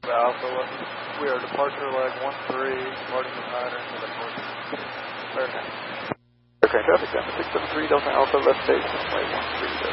Alpha, we are departure leg 13, departing the Niner to the north. Okay, traffic down to 673 Delta Alpha, left base, runway 13.